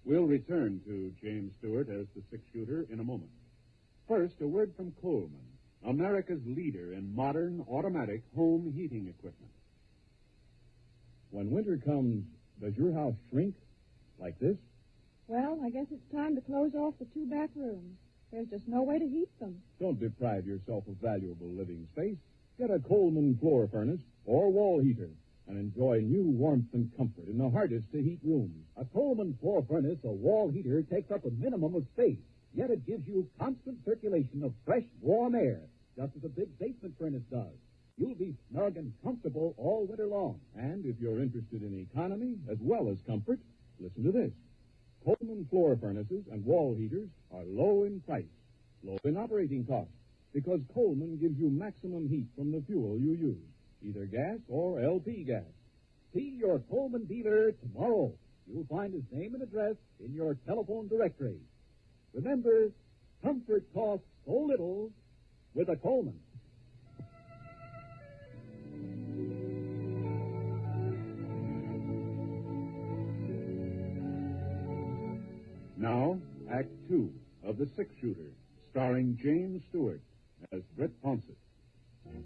We'll return to James Stewart as the six-shooter in a moment. First, a word from Coleman, America's leader in modern automatic home heating equipment. When winter comes, does your house shrink like this? Well, I guess it's time to close off the two back rooms. There's just no way to heat them. Don't deprive yourself of valuable living space. Get a Coleman floor furnace or wall heater and enjoy new warmth and comfort in the hardest-to-heat rooms. A Coleman floor furnace or wall heater takes up a minimum of space, yet it gives you constant circulation of fresh, warm air, just as a big basement furnace does. You'll be snug and comfortable all winter long. And if you're interested in economy as well as comfort, listen to this. Coleman floor furnaces and wall heaters are low in price, low in operating costs, because Coleman gives you maximum heat from the fuel you use, either gas or LP gas. See your Coleman dealer tomorrow. You'll find his name and address in your telephone directory. Remember, comfort costs so little with a Coleman. Now, Act Two of The Six-Shooter, starring James Stewart as Brett Ponsett.